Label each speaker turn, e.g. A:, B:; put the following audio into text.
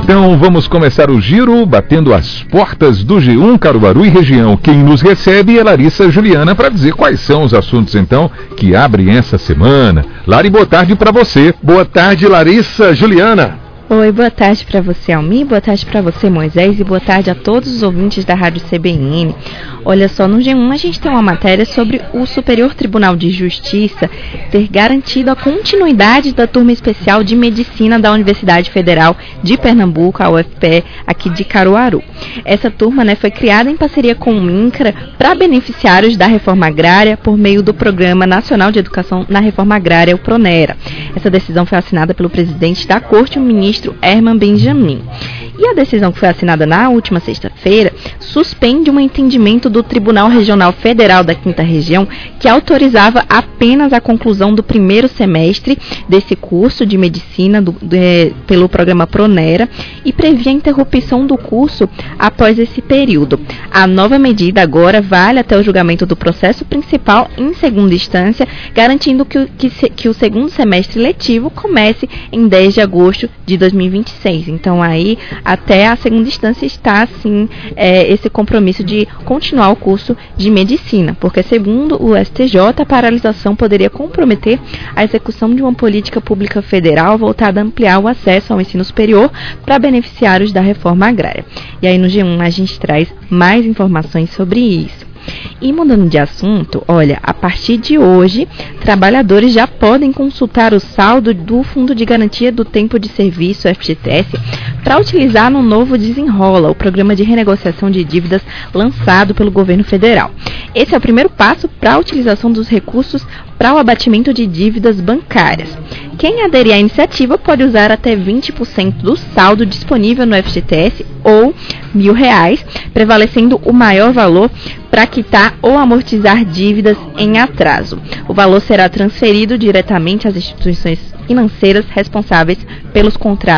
A: Então vamos começar o giro batendo as portas do G1 Caruaru e região. Quem nos recebe é Larissa Juliana para dizer quais são os assuntos então que abrem essa semana. Lari, boa tarde para você. Boa tarde, Larissa Juliana.
B: Oi, boa tarde para você, Almir, boa tarde para você, Moisés, e boa tarde a todos os ouvintes da Rádio CBN. Olha só, no G1 a gente tem uma matéria sobre o Superior Tribunal de Justiça ter garantido a continuidade da turma especial de Medicina da Universidade Federal de Pernambuco, a UFPE, aqui de Caruaru. Essa turma, foi criada em parceria com o INCRA para beneficiários da reforma agrária por meio do Programa Nacional de Educação na Reforma Agrária, o PRONERA. Essa decisão foi assinada pelo presidente da Corte, o ministro Herman Benjamin. E a decisão que foi assinada na última sexta-feira suspende um entendimento do Tribunal Regional Federal da 5ª Região que autorizava apenas a conclusão do primeiro semestre desse curso de medicina pelo programa PRONERA e previa a interrupção do curso após esse período. A nova medida agora vale até o julgamento do processo principal em segunda instância, garantindo que o segundo semestre letivo comece em 10 de agosto de 2026. Então aí até a segunda instância está, assim, esse compromisso de continuar o curso de medicina, porque, segundo o STJ, a paralisação poderia comprometer a execução de uma política pública federal voltada a ampliar o acesso ao ensino superior para beneficiários da reforma agrária. E aí no G1 a gente traz mais informações sobre isso. E mudando de assunto, olha, a partir de hoje, trabalhadores já podem consultar o saldo do Fundo de Garantia do Tempo de Serviço, FGTS, para utilizar no novo Desenrola, o programa de renegociação de dívidas lançado pelo governo federal. Esse é o primeiro passo para a utilização dos recursos para o abatimento de dívidas bancárias. Quem aderir à iniciativa pode usar até 20% do saldo disponível no FGTS ou R$1.000, prevalecendo o maior valor para quitar ou amortizar dívidas em atraso. O valor será transferido diretamente às instituições financeiras responsáveis pelos contratos